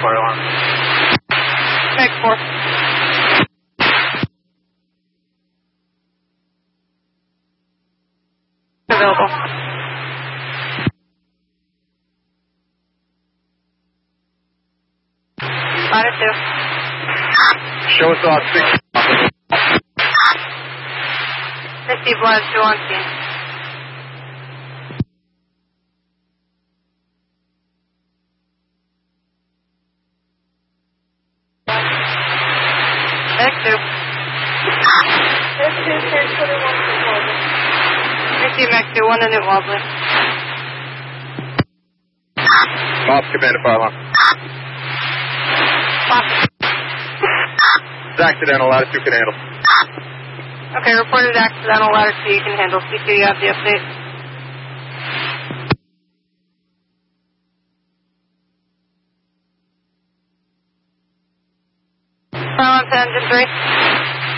fire alarm. Meg 4. Available. Ladder 2. Show us off 6. Receive ladder 2 on scene. Meg 2. Receive Meg 2, 1 to Newt Wobbly. Off command fire alarm. It's accidental, ladder 2 can handle. Okay, reported accidental, ladder 2 you can handle. C2, you have the update. Silence engine 3.